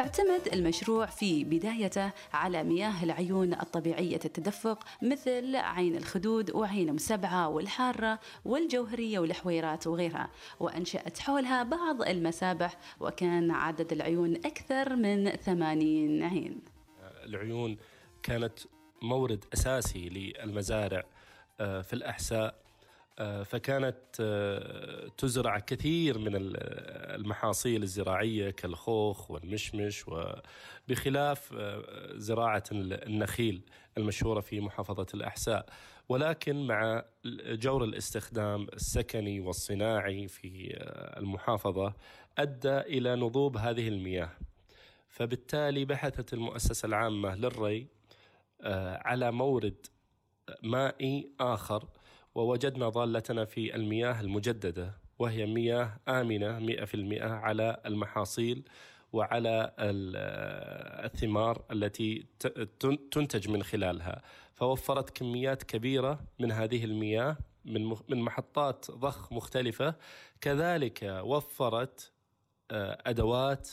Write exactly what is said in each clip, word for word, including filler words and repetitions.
اعتمد المشروع في بدايته على مياه العيون الطبيعية التدفق مثل عين الخدود وعين مسبعة والحارة والجوهرية والحويرات وغيرها، وأنشأت حولها بعض المسابح، وكان عدد العيون أكثر من ثمانين عين. العيون كانت مورد أساسي للمزارع في الأحساء، فكانت تزرع كثير من المحاصيل الزراعية كالخوخ والمشمش، وبخلاف زراعة النخيل المشهورة في محافظة الأحساء. ولكن مع جور الاستخدام السكني والصناعي في المحافظة أدى إلى نضوب هذه المياه، فبالتالي بحثت المؤسسة العامة للري على مورد مائي آخر، ووجدنا ضالتنا في المياه المجددة، وهي مياه آمنة مئة في المئة على المحاصيل وعلى الثمار التي تنتج من خلالها. فوفرت كميات كبيرة من هذه المياه من محطات ضخ مختلفة. كذلك وفرت أدوات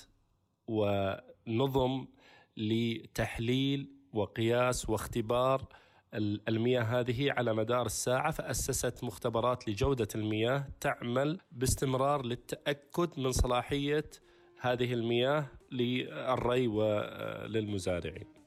ونظم لتحليل وقياس واختبار المياه هذه على مدار الساعة، فأسست مختبرات لجودة المياه تعمل باستمرار للتأكد من صلاحية هذه المياه للري وللمزارعين.